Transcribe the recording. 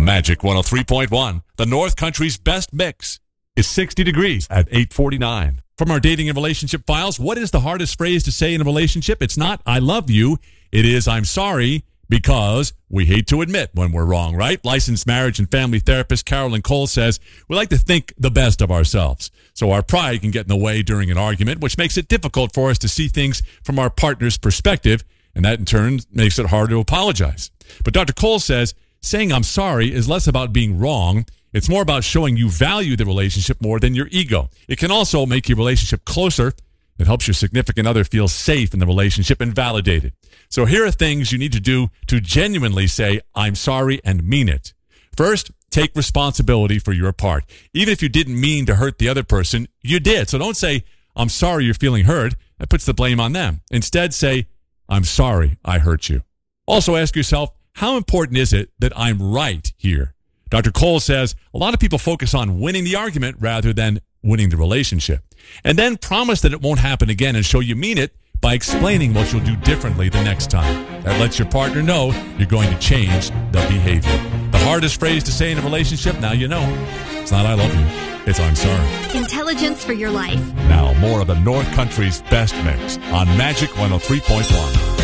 Magic 103.1, the North Country's best mix, is 60 degrees at 8:49. From our dating and relationship files, what is the hardest phrase to say in a relationship? It's not, I love you. It is, I'm sorry, because we hate to admit when we're wrong, right? Licensed marriage and family therapist Carolyn Cole says, we like to think the best of ourselves. So our pride can get in the way during an argument, which makes it difficult for us to see things from our partner's perspective, and that in turn makes it hard to apologize. But Dr. Cole says, saying I'm sorry is less about being wrong. It's more about showing you value the relationship more than your ego. It can also make your relationship closer. It helps your significant other feel safe in the relationship and validated. So here are things you need to do to genuinely say, I'm sorry, and mean it. First, take responsibility for your part. Even if you didn't mean to hurt the other person, you did. So don't say, I'm sorry you're feeling hurt. That puts the blame on them. Instead, say, I'm sorry I hurt you. Also ask yourself, how important is it that I'm right here? Dr. Cole says a lot of people focus on winning the argument rather than winning the relationship. And then promise that it won't happen again and show you mean it by explaining what you'll do differently the next time. That lets your partner know you're going to change the behavior. The hardest phrase to say in a relationship, now you know. It's not I love you. It's I'm sorry. Intelligence for your life. Now, more of the North Country's best mix on Magic 103.1.